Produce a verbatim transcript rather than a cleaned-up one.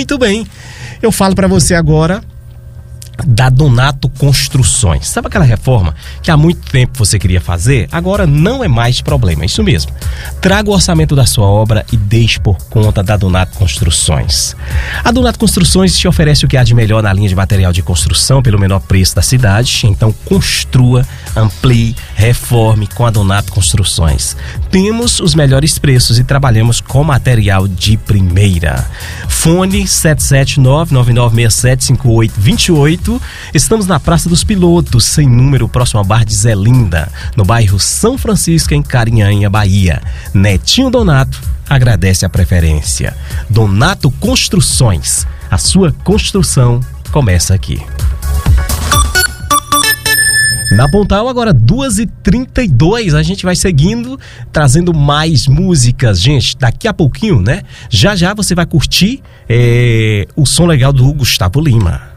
Muito bem, eu falo para você agora da Donato Construções. Sabe aquela reforma que há muito tempo você queria fazer? Agora não é mais problema, é isso mesmo. Traga o orçamento da sua obra e deixe por conta da Donato Construções. A Donato Construções te oferece o que há de melhor na linha de material de construção pelo menor preço da cidade. Então construa, amplie, reforme com a Donato Construções. Temos os melhores preços e trabalhamos com material de primeira. Fone sete sete nove, nove nove seis sete, cinco oito dois oito. Estamos na Praça dos Pilotos, sem número, próximo ao bar de Zé Linda, no bairro São Francisco, em Carinhanha, Bahia. Netinho Donato agradece a preferência. Donato Construções, a sua construção começa aqui. Na Pontal, agora duas e trinta e dois, a gente vai seguindo, trazendo mais músicas. Gente, daqui a pouquinho, né? Já já você vai curtir é, o som legal do Gustavo Lima.